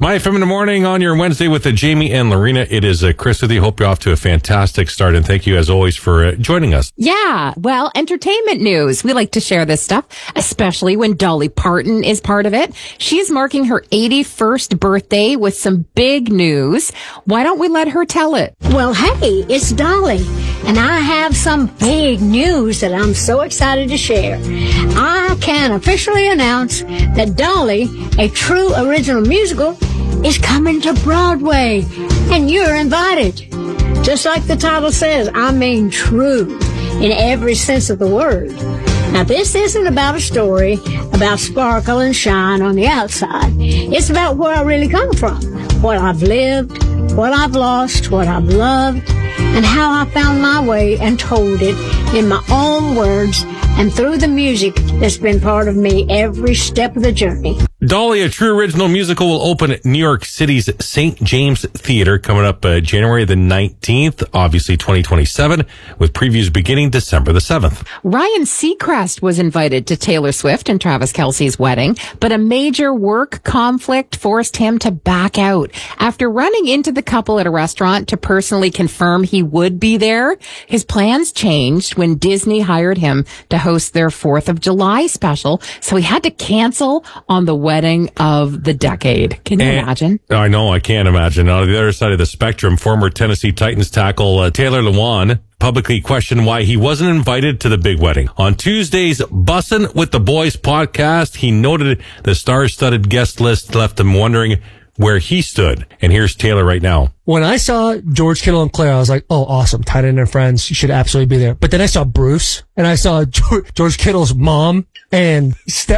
My FM in the morning on your Wednesday with Jamie and Lorena. It is Chris with you. Hope you're off to a fantastic start. And thank you, as always, for joining us. Yeah, well, entertainment news. We like to share this stuff, especially when Dolly Parton is part of it. She is marking her 81st birthday with some big news. Why don't we let her tell it? Well, hey, it's Dolly, and I have some big news that I'm so excited to share. I can officially announce that Dolly, a true original musical, is coming to Broadway, and you're invited. Just like the title says, I mean true in every sense of the word. Now, this isn't about a story about sparkle and shine on the outside. It's about where I really come from, what I've lived, what I've lost, what I've loved, and how I found my way and told it in my own words and through the music that's been part of me every step of the journey. Dolly, a true original musical, will open at New York City's St. James Theater coming up January the 19th, obviously 2027, with previews beginning December the 7th. Ryan Seacrest was invited to Taylor Swift and Travis Kelce's wedding, but a major work conflict forced him to back out. After running into the couple at a restaurant to personally confirm he would be there, his plans changed when Disney hired him to host their 4th of July special, so he had to cancel on the wedding of the decade. Can you imagine? I know, I can't imagine. On the other side of the spectrum, former Tennessee Titans tackle Taylor Lewan publicly questioned why he wasn't invited to the big wedding. On Tuesday's Bussin' with the Boys podcast, he noted the star-studded guest list left him wondering where he stood. And here's Taylor right now. When I saw George Kittle and Claire, I was like, oh, awesome. Tight end and friends. You should absolutely be there. But then I saw Bruce, and I saw George Kittle's mom and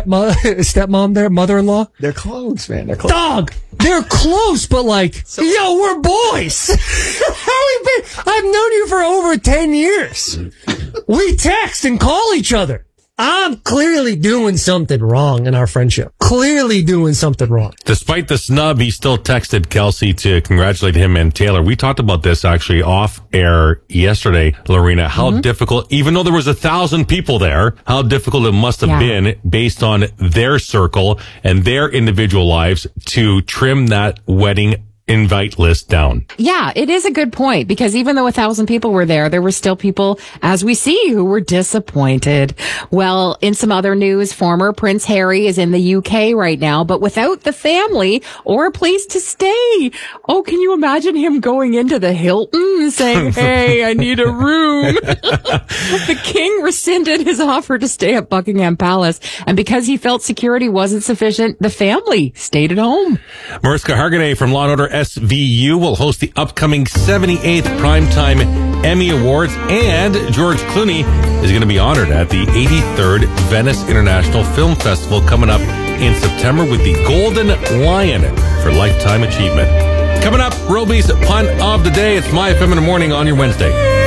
stepmom there, mother-in-law. They're close, man. They're close. Dog! They're close, but like, yo, we're boys. I've known you for over 10 years. We text and call each other. I'm clearly doing something wrong in our friendship. Clearly doing something wrong. Despite the snub, he still texted Kelce to congratulate him and Taylor. We talked about this actually off air yesterday, Lorena, how difficult, even though there was 1,000 people there, how difficult it must have been based on their circle and their individual lives to trim that wedding invite list down. Yeah, it is a good point, because even though 1,000 people were there were still people, as we see, who were disappointed. Well, in some other news, former Prince Harry is in the UK right now, but without the family or a place to stay. Oh, can you imagine him going into the Hilton saying, hey, I need a room? The king rescinded his offer to stay at Buckingham Palace, and because he felt security wasn't sufficient, the family stayed at home. Mariska Hargitay from Law & Order SVU will host the upcoming 78th Primetime Emmy Awards, and George Clooney is going to be honored at the 83rd Venice International Film Festival coming up in September with the Golden Lion for Lifetime Achievement. Coming up, Roby's Punt of the Day. It's My FM in the Morning on your Wednesday.